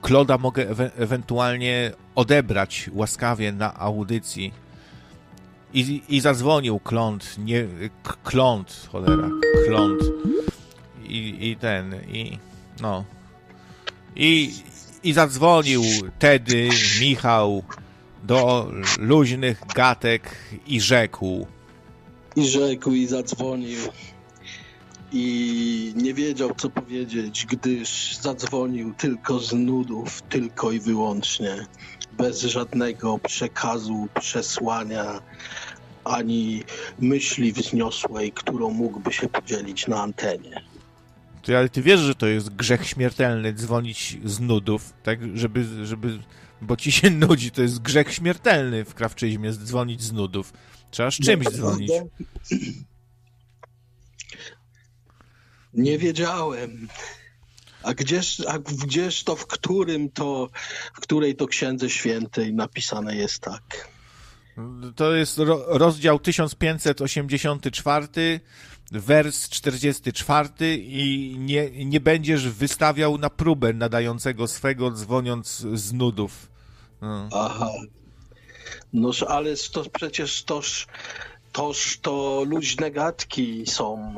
Kloda mogę ewentualnie odebrać łaskawie na audycji. I zadzwonił Kląd, nie... Kląd, cholera, Kląd. I zadzwonił Tedy, Michał, do luźnych gatek i rzekł. I zadzwonił. I nie wiedział, co powiedzieć, gdyż zadzwonił tylko z nudów, tylko i wyłącznie. Bez żadnego przekazu, przesłania, ani myśli wzniosłej, którą mógłby się podzielić na antenie. Ale ty wiesz, że to jest grzech śmiertelny dzwonić z nudów, tak? Żeby bo ci się nudzi, to jest grzech śmiertelny w krawczyzmie dzwonić z nudów. Trzeba z czymś dzwonić. Nie wiedziałem. A gdzież to, w której to księdze świętej napisane jest tak? To jest rozdział 1584, wers 44 i nie będziesz wystawiał na próbę nadającego swego, dzwoniąc z nudów. No. Aha. Noż, ale to przecież to luźne gadki są.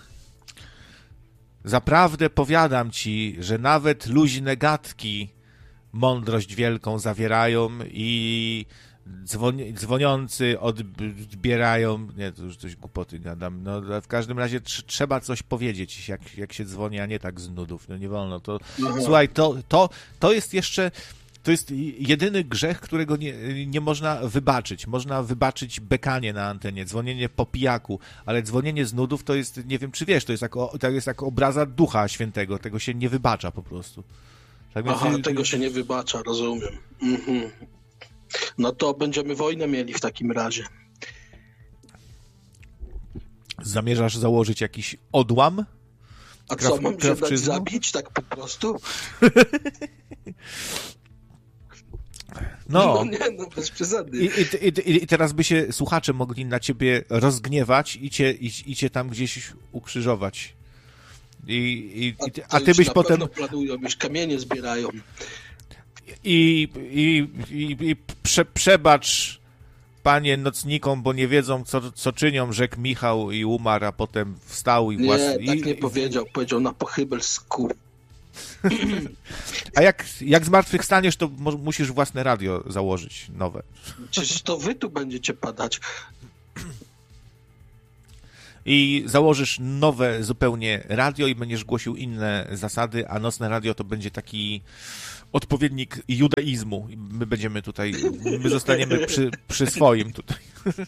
Zaprawdę powiadam ci, że nawet luźne gadki mądrość wielką zawierają i dzwoniący odbierają... Nie, to już coś głupoty gadam. No, w każdym razie trzeba coś powiedzieć, jak się dzwoni, a nie tak z nudów. No nie wolno. Słuchaj, to jest jeszcze... To jest jedyny grzech, którego nie można wybaczyć. Można wybaczyć bekanie na antenie, dzwonienie po pijaku, ale dzwonienie z nudów to jest, nie wiem czy wiesz, to jest jak obraza Ducha Świętego. Tego się nie wybacza po prostu. Tak Aha, więc... tego się nie wybacza, rozumiem. Mhm. No to będziemy wojnę mieli w takim razie. Zamierzasz założyć jakiś odłam? A co, mam się dać zabić tak po prostu? No nie, bez przesady. I teraz by się słuchacze mogli na ciebie rozgniewać i cię tam gdzieś ukrzyżować. A ty byś potem... planują, już kamienie zbierają. Przebacz, panie, nocnikom, bo nie wiedzą, co czynią, rzekł Michał i umarł, a potem wstał i nie powiedział. Powiedział na pochybel A jak zmartwychwstaniesz, to musisz własne radio założyć, nowe. Przecież to wy tu będziecie padać. I założysz nowe zupełnie radio i będziesz głosił inne zasady, a nocne radio to będzie taki odpowiednik judaizmu. My będziemy tutaj, my zostaniemy przy swoim tutaj.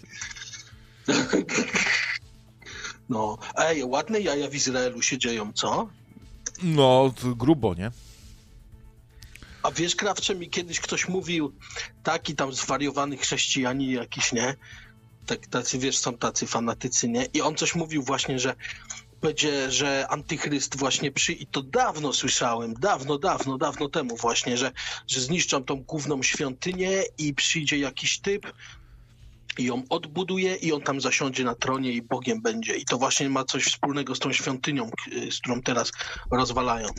No, ładne jaja w Izraelu się dzieją, co? No, to grubo, nie? A wiesz, Krawcze, mi kiedyś ktoś mówił, taki tam zwariowany chrześcijanin jakiś, nie? Tacy, wiesz, są tacy fanatycy, nie? I on coś mówił właśnie, że będzie, że antychryst właśnie i to dawno słyszałem, dawno temu właśnie, że zniszczą tą główną świątynię i przyjdzie jakiś typ i ją odbuduje i on tam zasiądzie na tronie i Bogiem będzie. I to właśnie ma coś wspólnego z tą świątynią, z którą teraz rozwalają.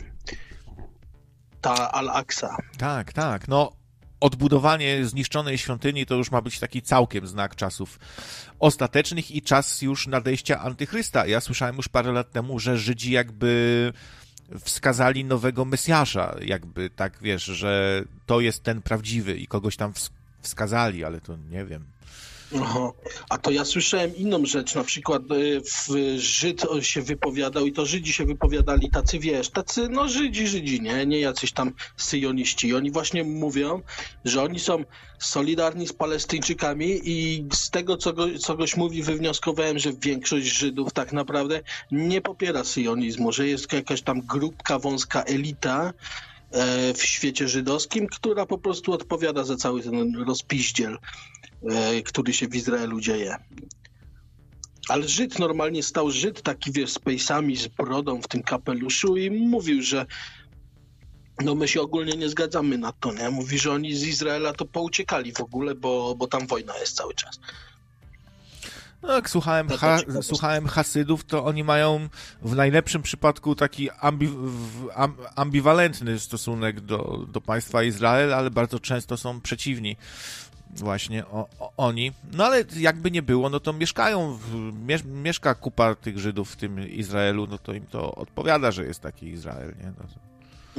Ta Al-Aqsa. Tak. No, odbudowanie zniszczonej świątyni to już ma być taki całkiem znak czasów ostatecznych i czas już nadejścia antychrysta. Ja słyszałem już parę lat temu, że Żydzi jakby wskazali nowego Mesjasza, jakby tak, wiesz, że to jest ten prawdziwy i kogoś tam wskazali, ale to nie wiem. Aha. A to ja słyszałem inną rzecz, na przykład Żyd się wypowiadał i to Żydzi się wypowiadali tacy, wiesz, Żydzi, nie jacyś tam syjoniści. I oni właśnie mówią, że oni są solidarni z Palestyńczykami i z tego, co goś mówi, wywnioskowałem, że większość Żydów tak naprawdę nie popiera syjonizmu, że jest jakaś tam grupka, wąska elita w świecie żydowskim, która po prostu odpowiada za cały ten rozpiździel, który się w Izraelu dzieje. Ale Żyd normalnie stał taki, wiesz, z pejsami, z brodą w tym kapeluszu i mówił, że no my się ogólnie nie zgadzamy na to, nie? Mówi, że oni z Izraela to pouciekali w ogóle, bo tam wojna jest cały czas. No, jak słuchałem Hasydów, to oni mają w najlepszym przypadku taki ambiwalentny stosunek do państwa Izrael, ale bardzo często są przeciwni właśnie oni. No ale jakby nie było, no to mieszka kupa tych Żydów w tym Izraelu, no to im to odpowiada, że jest taki Izrael, nie? No to...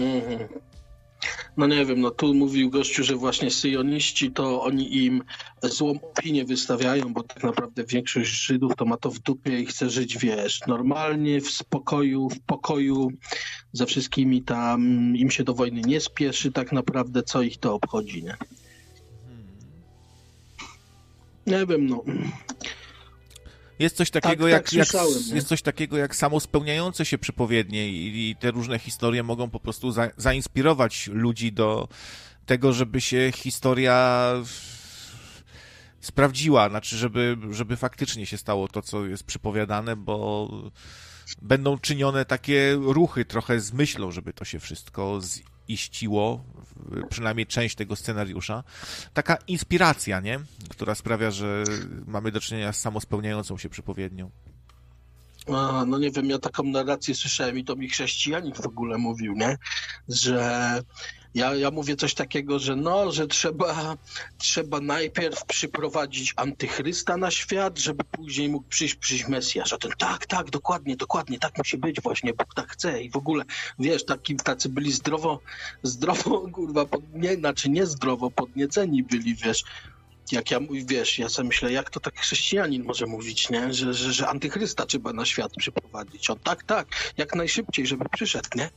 No nie wiem, no tu mówił gościu, że właśnie syjoniści to oni im złą opinię wystawiają, bo tak naprawdę większość Żydów to ma to w dupie i chce żyć, wiesz, normalnie, w spokoju, w pokoju, ze wszystkimi tam, im się do wojny nie spieszy, tak naprawdę co ich to obchodzi, nie? Nie wiem, no. Jest coś takiego, jest coś takiego jak samospełniające się przypowiednie i te różne historie mogą po prostu zainspirować ludzi do tego, żeby się historia sprawdziła, znaczy, żeby faktycznie się stało to, co jest przypowiadane, bo będą czynione takie ruchy trochę z myślą, żeby to się wszystko ziściło, przynajmniej część tego scenariusza. Taka inspiracja, nie? Która sprawia, że mamy do czynienia z samospełniającą się przypowiednią. No nie wiem, ja taką narrację słyszałem i to mi chrześcijanin w ogóle mówił, nie? Że ja mówię coś takiego, że że trzeba najpierw przyprowadzić antychrysta na świat, żeby później mógł przyjść Mesjasz. A ten tak, dokładnie, tak musi być właśnie, Bóg tak chce i w ogóle, wiesz, tacy byli zdrowo, kurwa, niezdrowo podnieceni byli, wiesz. Jak ja mówię, wiesz, ja sobie myślę, jak to tak chrześcijanin może mówić, nie? Że antychrysta trzeba na świat przyprowadzić. On tak, jak najszybciej, żeby przyszedł, nie?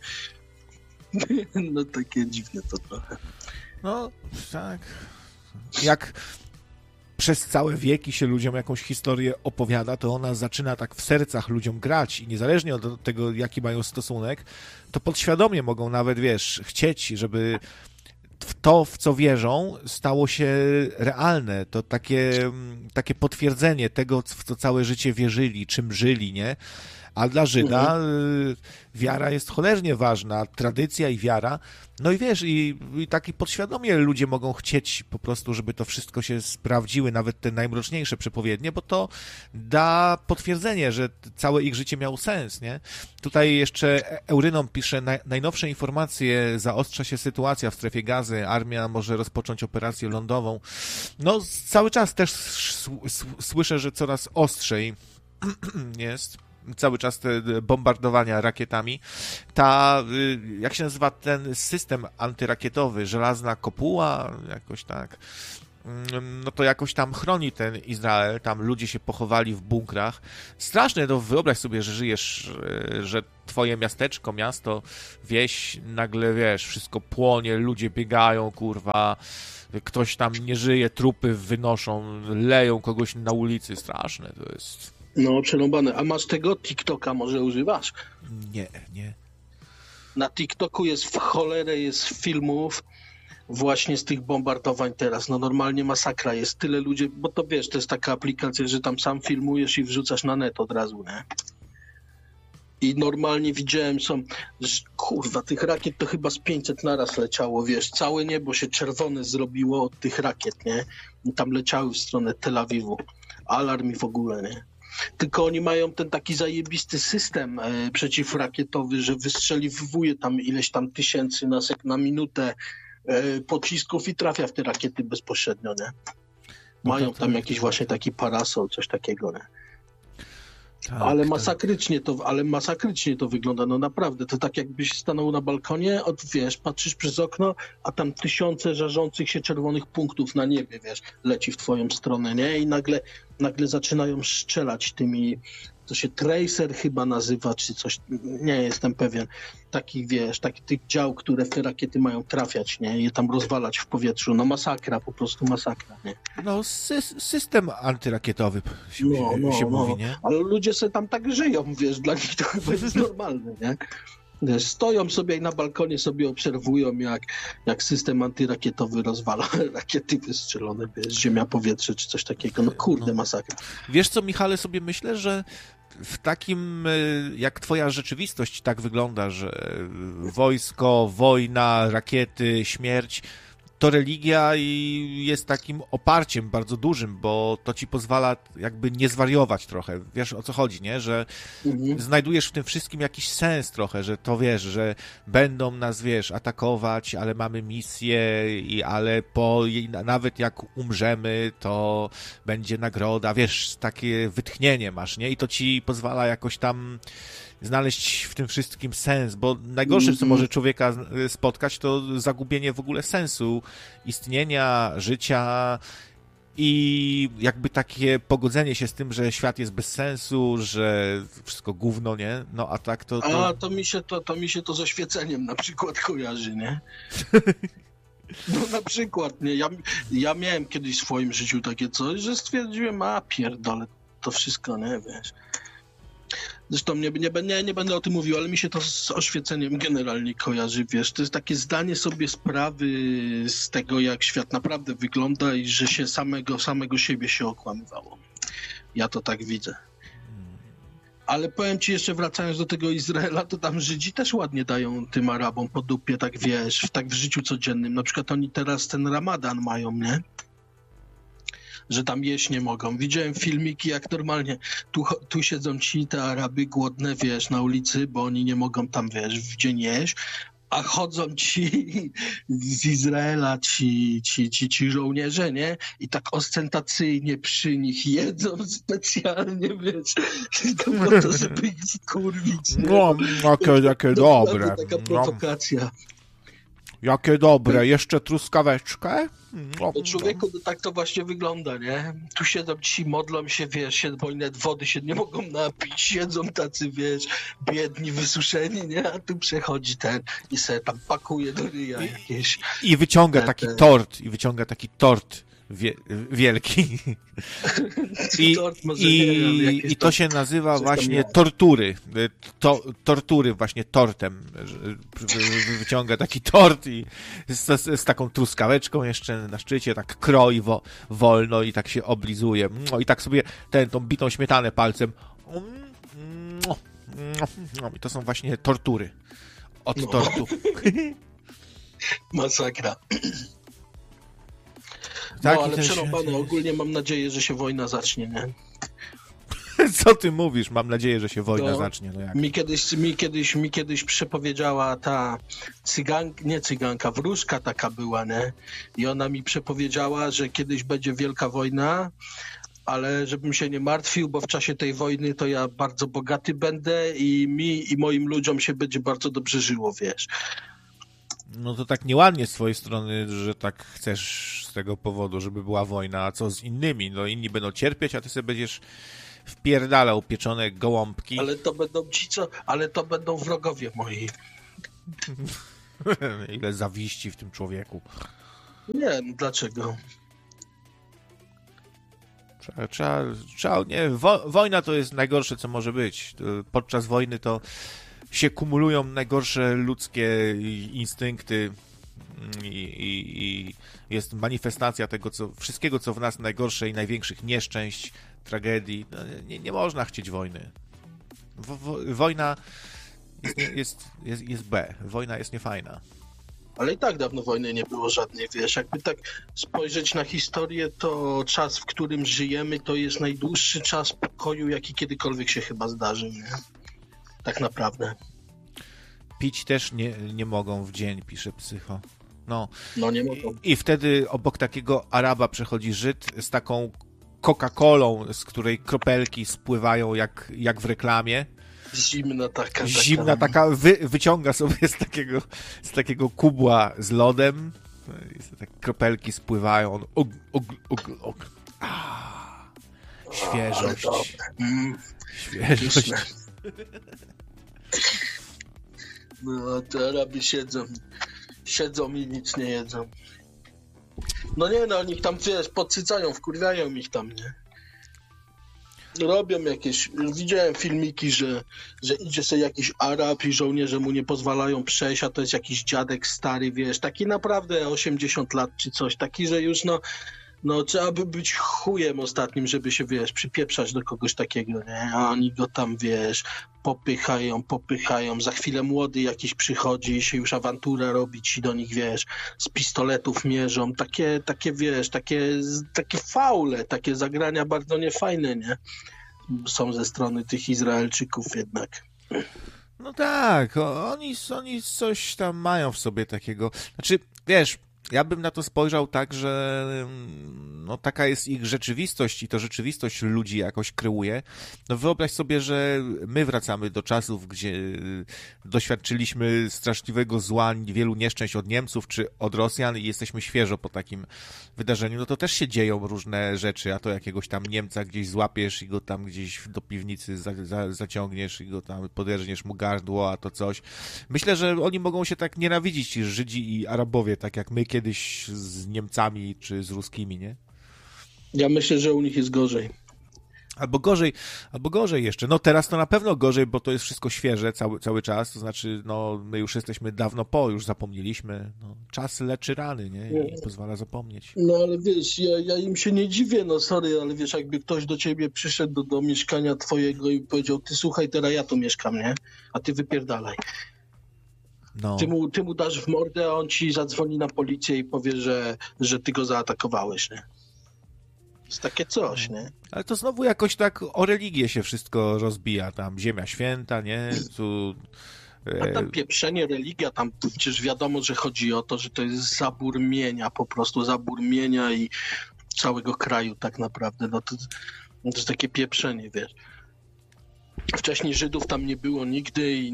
No takie dziwne to trochę. No, tak. Jak przez całe wieki się ludziom jakąś historię opowiada, to ona zaczyna tak w sercach ludziom grać i niezależnie od tego, jaki mają stosunek, to podświadomie mogą nawet, wiesz, chcieć, żeby to, w co wierzą, stało się realne. To takie potwierdzenie tego, w co całe życie wierzyli, czym żyli, nie? A dla Żyda wiara jest cholernie ważna, tradycja i wiara. No i wiesz, i taki podświadomie ludzie mogą chcieć po prostu, żeby to wszystko się sprawdziły, nawet te najmroczniejsze przepowiednie, bo to da potwierdzenie, że całe ich życie miało sens, nie? Tutaj jeszcze Eurynom pisze, najnowsze informacje, zaostrza się sytuacja w strefie Gazy, armia może rozpocząć operację lądową. No, cały czas też słyszę, że coraz ostrzej jest. Cały czas te bombardowania rakietami. Jak się nazywa ten system antyrakietowy, żelazna kopuła, jakoś tak, no to jakoś tam chroni ten Izrael, tam ludzie się pochowali w bunkrach. Straszne, to wyobraź sobie, że żyjesz, że twoje miasteczko, miasto, wieś, nagle, wiesz, wszystko płonie, ludzie biegają, kurwa, ktoś tam nie żyje, trupy wynoszą, leją kogoś na ulicy. Straszne to jest. No, przerąbane. A masz tego TikToka, może używasz? Nie. Na TikToku jest w cholerę filmów właśnie z tych bombardowań teraz. No normalnie masakra. Jest tyle ludzi, bo to wiesz, to jest taka aplikacja, że tam sam filmujesz i wrzucasz na net od razu, nie? I normalnie widziałem, kurwa, tych rakiet to chyba z 500 naraz leciało, wiesz, całe niebo się czerwone zrobiło od tych rakiet, nie? I tam leciały w stronę Tel Awiwu. Alarm i w ogóle, nie? Tylko oni mają ten taki zajebisty system przeciwrakietowy, że wystrzeliwuje tam ileś tam tysięcy na minutę pocisków i trafia w te rakiety bezpośrednio, nie? Mają tam jakiś właśnie taki parasol, coś takiego, nie? Tak, ale masakrycznie to wygląda, no naprawdę, to tak jakbyś stanął na balkonie, wiesz, patrzysz przez okno, a tam tysiące żarzących się czerwonych punktów na niebie, wiesz, leci w twoją stronę, nie? I nagle zaczynają strzelać tymi, to się tracer chyba nazywa, czy coś, nie jestem pewien, takich, wiesz, tych dział, które w te rakiety mają trafiać, nie? Je tam rozwalać w powietrzu, no masakra, po prostu masakra, nie? No, system antyrakietowy się mówi, nie? Ale ludzie sobie tam tak żyją, wiesz, dla nich to chyba jest normalne, nie? Wiesz, stoją sobie i na balkonie sobie obserwują, jak system antyrakietowy rozwala rakiety wystrzelone, wiesz, ziemia, powietrze, czy coś takiego, no kurde, masakra. Wiesz co, Michale, sobie myślę, że w takim, jak twoja rzeczywistość tak wygląda, że wojsko, wojna, rakiety, śmierć, to religia i jest takim oparciem bardzo dużym, bo to ci pozwala jakby nie zwariować trochę. Wiesz, o co chodzi, nie? Że znajdujesz w tym wszystkim jakiś sens trochę, że to wiesz, że będą nas, wiesz, atakować, ale mamy misję, ale nawet jak umrzemy, to będzie nagroda. Wiesz, takie wytchnienie masz, nie? I to ci pozwala jakoś tam znaleźć w tym wszystkim sens, bo najgorsze, co może człowieka spotkać, to zagubienie w ogóle sensu istnienia, życia i jakby takie pogodzenie się z tym, że świat jest bez sensu, że wszystko gówno, nie? No a tak to... A to mi się to z oświeceniem na przykład kojarzy, nie? No na przykład, nie? Ja miałem kiedyś w swoim życiu takie coś, że stwierdziłem, pierdolę, to wszystko, nie, wiesz. Zresztą nie będę o tym mówił, ale mi się to z oświeceniem generalnie kojarzy, wiesz. To jest takie zdanie sobie sprawy z tego, jak świat naprawdę wygląda i że się samego siebie się okłamywało. Ja to tak widzę. Ale powiem ci jeszcze, wracając do tego Izraela, to tam Żydzi też ładnie dają tym Arabom po dupie, tak wiesz, tak w życiu codziennym. Na przykład oni teraz ten Ramadan mają, nie? Że tam jeść nie mogą. Widziałem filmiki, jak normalnie tu siedzą te Araby głodne, wiesz, na ulicy, bo oni nie mogą tam, wiesz, w dzień jeść, a chodzą ci z Izraela, ci żołnierze, nie? I tak ostentacyjnie przy nich jedzą specjalnie, wiesz, tylko po to, żeby ich skurwić. No, jakie dobre. Taka prowokacja. Jakie dobre, jeszcze truskaweczkę? No człowieku, tak to właśnie wygląda, nie? Tu siedzą ci, modlą się, wiesz, bo nawet wody się nie mogą napić, siedzą tacy, wiesz, biedni, wysuszeni, nie? A tu przechodzi ten i sobie tam pakuje do ryja jakieś... I wyciąga taki tort wielki. I to się nazywa właśnie tortury. Tortury właśnie tortem. Wyciąga taki tort i z taką truskaweczką jeszcze na szczycie, tak kroi wolno i tak się oblizuje. No i tak sobie tą bitą śmietanę palcem. I to są właśnie tortury. Od tortu. Masakra. Tak, ale przerąbane. Ogólnie mam nadzieję, że się wojna zacznie, nie? Co ty mówisz? Mam nadzieję, że się wojna zacznie. No jak? Mi kiedyś przepowiedziała ta cyganka, wróżka taka była, nie? I ona mi przepowiedziała, że kiedyś będzie wielka wojna, ale żebym się nie martwił, bo w czasie tej wojny to ja bardzo bogaty będę i mi i moim ludziom się będzie bardzo dobrze żyło, wiesz. No to tak nieładnie z twojej strony, że tak chcesz z tego powodu, żeby była wojna, a co z innymi? No inni będą cierpieć, a ty sobie będziesz wpierdalał pieczone gołąbki. Ale to będą wrogowie moi. Ile zawiści w tym człowieku. Nie, dlaczego? Wojna to jest najgorsze, co może być. Podczas wojny to się kumulują najgorsze ludzkie instynkty i jest manifestacja tego, wszystkiego, co w nas najgorsze i największych nieszczęść, tragedii. No, nie można chcieć wojny. Wojna jest B. Wojna jest niefajna. Ale i tak dawno wojny nie było żadnej, wiesz. Jakby tak spojrzeć na historię, to czas, w którym żyjemy, to jest najdłuższy czas pokoju, jaki kiedykolwiek się chyba zdarzył, nie? Tak naprawdę. Pić też nie mogą w dzień, pisze Psycho. No nie mogą. I wtedy obok takiego Araba przechodzi Żyd z taką Coca-Colą, z której kropelki spływają jak w reklamie. Zimna taka. Wyciąga sobie z takiego kubła z lodem. Tak kropelki spływają. Świeżość. Świeżość. No, te Araby siedzą i nic nie jedzą. No nie, no oni tam, wiesz, podsycają, wkurwiają ich tam, nie? Robią jakieś... Widziałem filmiki, że idzie sobie jakiś Arab i żołnierze mu nie pozwalają przejść, a to jest jakiś dziadek stary, wiesz, taki naprawdę 80 lat czy coś, taki, że już No trzeba by być chujem ostatnim, żeby się, wiesz, przypieprzać do kogoś takiego, nie? A oni go tam, wiesz, popychają. Za chwilę młody jakiś przychodzi i się już awanturę robi, ci do nich, wiesz, z pistoletów mierzą. Takie, wiesz, takie faule, takie zagrania bardzo niefajne, nie? Są ze strony tych Izraelczyków jednak. No tak, oni coś tam mają w sobie takiego. Znaczy, wiesz, ja bym na to spojrzał tak, że no taka jest ich rzeczywistość i to rzeczywistość ludzi jakoś kreuje. No wyobraź sobie, że my wracamy do czasów, gdzie doświadczyliśmy straszliwego zła, wielu nieszczęść od Niemców czy od Rosjan i jesteśmy świeżo po takim wydarzeniu, no to też się dzieją różne rzeczy, a to jakiegoś tam Niemca gdzieś złapiesz i go tam gdzieś do piwnicy zaciągniesz i go tam poderżniesz mu gardło, a to coś. Myślę, że oni mogą się tak nienawidzić, ci Żydzi i Arabowie, tak jak my kiedyś z Niemcami czy z Ruskimi, nie? Ja myślę, że u nich jest gorzej. Albo gorzej jeszcze. No teraz to na pewno gorzej, bo to jest wszystko świeże cały czas, to znaczy, no my już jesteśmy dawno już zapomnieliśmy. No, czas leczy rany, nie? I pozwala zapomnieć. No ale wiesz, ja im się nie dziwię, no sorry, ale wiesz, jakby ktoś do ciebie przyszedł do mieszkania twojego i powiedział, ty słuchaj, teraz ja tu mieszkam, nie? A ty wypierdalaj. No. Ty mu dasz w mordę, a on ci zadzwoni na policję i powie, że ty go zaatakowałeś, nie? Jest takie coś, nie? Ale to znowu jakoś tak o religię się wszystko rozbija. Tam Ziemia Święta, nie? Tu... A tam pieprzenie, religia, tam przecież wiadomo, że chodzi o to, że to jest zabór mienia, po prostu zabór mienia i całego kraju tak naprawdę. No to jest takie pieprzenie, wiesz. Wcześniej Żydów tam nie było nigdy i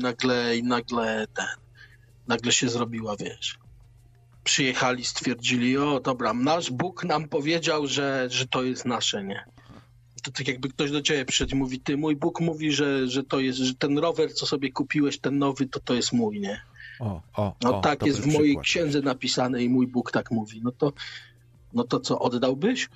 nagle się zrobiła, wiesz. Przyjechali, stwierdzili, o dobra, nasz Bóg nam powiedział, że to jest nasze, nie? To tak jakby ktoś do ciebie przyszedł i mówi, ty, mój Bóg mówi, że to jest, że ten rower, co sobie kupiłeś, ten nowy, to jest mój, nie? No tak jest w mojej przykład. księdze napisane i mój Bóg tak mówi. No to co, oddałbyś?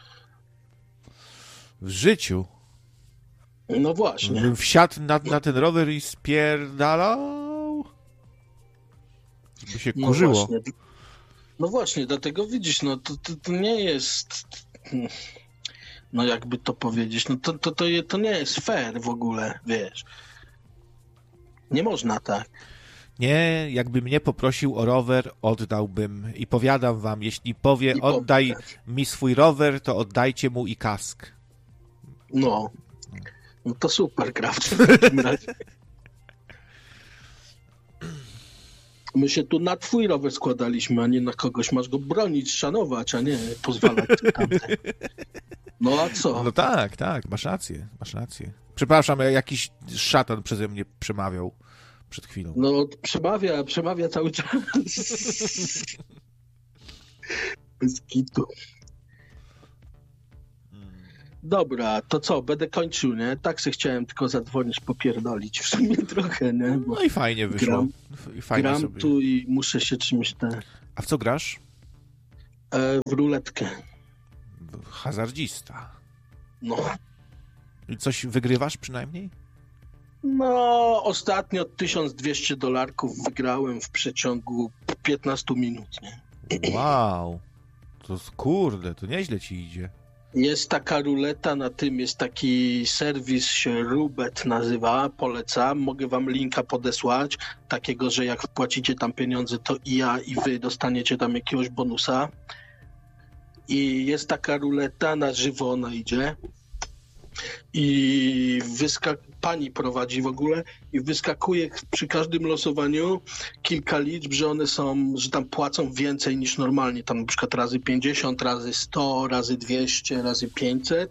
W życiu No właśnie. bym wsiadł na ten rower i spierdalał. Żeby się kurzyło. No właśnie, dlatego widzisz, no to nie jest... No jakby to powiedzieć, no to nie jest fair w ogóle, wiesz. Nie można tak. Nie, jakby mnie poprosił o rower, oddałbym. I powiadam wam, jeśli powie, oddaj mi swój rower, to oddajcie mu i kask. No to super, Kraft, w takim razie. My się tu na twój rower składaliśmy, a nie na kogoś. Masz go bronić, szanować, a nie pozwalać tamten. No a co? No tak, masz rację. Przepraszam, jakiś szatan przeze mnie przemawiał przed chwilą. No przemawia cały czas. Bez kitu. Dobra, to co, będę kończył, nie? Tak se chciałem tylko zadzwonić, popierdolić w sumie trochę, nie? Bo no i fajnie wyszło. Gram sobie. tu i muszę się czymś... A w co grasz? W ruletkę. Hazardzista. No. I coś wygrywasz przynajmniej? No, ostatnio $1200 wygrałem w przeciągu 15 minut, nie? Wow. To kurde, to nieźle ci idzie. Jest taka ruleta, na tym jest taki serwis, się Rubet nazywa, polecam, mogę wam linka podesłać, takiego, że jak wpłacicie tam pieniądze, to i ja, i wy dostaniecie tam jakiegoś bonusa. I jest taka ruleta, na żywo ona idzie i pani prowadzi w ogóle i wyskakuje przy każdym losowaniu kilka liczb, że one są, że tam płacą więcej niż normalnie, tam na przykład razy 50, razy 100, razy 200, razy 500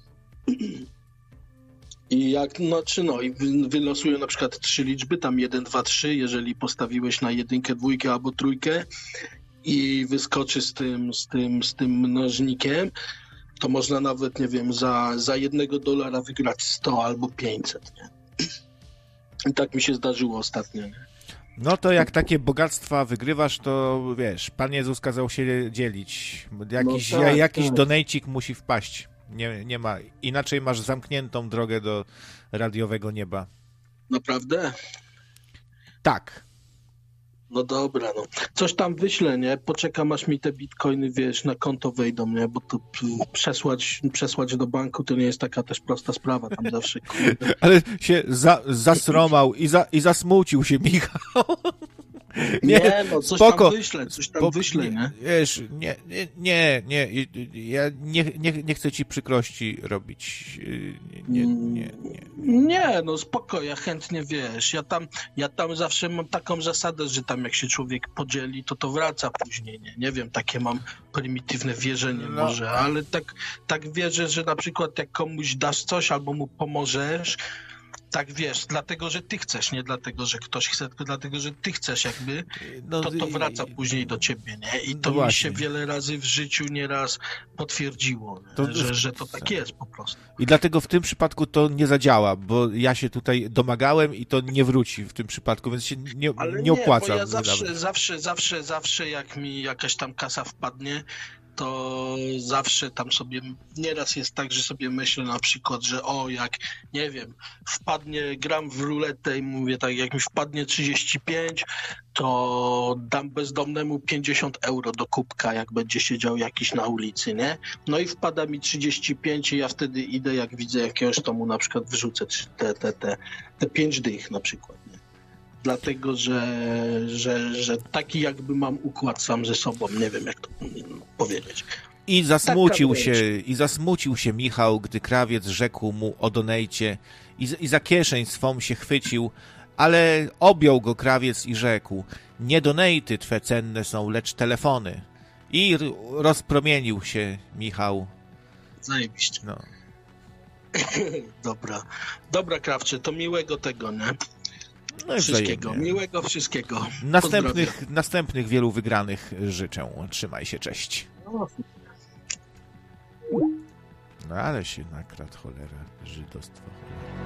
i jak, i wylosują na przykład 3 liczby, tam 1, 2, 3, jeżeli postawiłeś na jedynkę, dwójkę albo trójkę i wyskoczy z tym mnożnikiem, to można nawet, nie wiem, za $1 wygrać 100 albo 500, nie? I tak mi się zdarzyło ostatnio, nie? No to jak takie bogactwa wygrywasz, to wiesz, Pan Jezus kazał się dzielić. Jakiś donejcik musi wpaść. Nie ma. Inaczej masz zamkniętą drogę do radiowego nieba. Naprawdę? Tak. No dobra, no. Coś tam wyślę, nie? Poczekam, aż mi te bitcoiny, wiesz, na konto wejdą, nie? Bo to przesłać do banku to nie jest taka też prosta sprawa, tam zawsze, kurde. Ale się zasromał i zasmucił się Michał. Nie, no coś spoko. Tam wyślę, nie? Wiesz, nie, ja nie chcę ci przykrości robić. Nie, no spoko, ja chętnie, wiesz, ja tam zawsze mam taką zasadę, że tam jak się człowiek podzieli, to wraca później, nie wiem, takie mam prymitywne wierzenie może, ale tak wierzę, że na przykład jak komuś dasz coś albo mu pomożesz, tak wiesz, dlatego, że ty chcesz, nie dlatego, że ktoś chce, tylko dlatego, że ty chcesz jakby, to wraca później do ciebie, nie? I to mi się wiele razy w życiu nieraz potwierdziło, że to tak jest po prostu. I dlatego w tym przypadku to nie zadziała, bo ja się tutaj domagałem i to nie wróci w tym przypadku, więc się nie opłaca. Bo ja zawsze jak mi jakaś tam kasa wpadnie, to zawsze tam sobie, nieraz jest tak, że sobie myślę na przykład, że jak, nie wiem, gram w ruletę i mówię tak, jak mi wpadnie 35, to dam bezdomnemu 50 euro do kubka, jak będzie siedział jakiś na ulicy, nie? No i wpada mi 35 i ja wtedy idę, jak widzę jakiegoś, to mu na przykład wrzucę te 5 dych na przykład, nie? Dlatego, że taki jakby mam układ sam ze sobą, nie wiem jak to powiedzieć. I zasmucił się Michał, gdy krawiec rzekł mu o donejcie i za kieszeń swą się chwycił, ale objął go krawiec i rzekł: nie donejty twe cenne są, lecz telefony. I rozpromienił się Michał. Zajebiście. No. Dobra, Krawcze, to miłego tego, nie? No i wszystkiego. wzajemnie. Miłego wszystkiego. Następnych wielu wygranych życzę. Trzymaj się, cześć. No ale się nakradł, cholera, żydostwo.